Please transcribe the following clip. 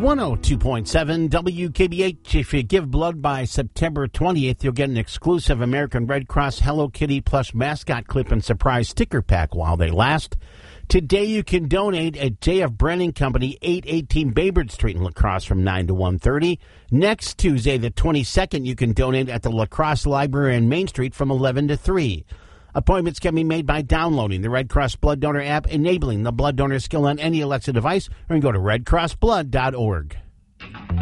102.7 WKBH. If you give blood by September 20th, you'll get an exclusive American Red Cross Hello Kitty plush mascot clip and surprise sticker pack while they last. Today you can donate at J.F. Brennan Company, 818 Baybridge Street in La Crosse from 9 to 1:30. Next Tuesday, the 22nd, you can donate at the La Crosse Library on Main Street from 11 to 3. Appointments can be made by downloading the Red Cross Blood Donor app, enabling the blood donor skill on any Alexa device, or you can go to redcrossblood.org.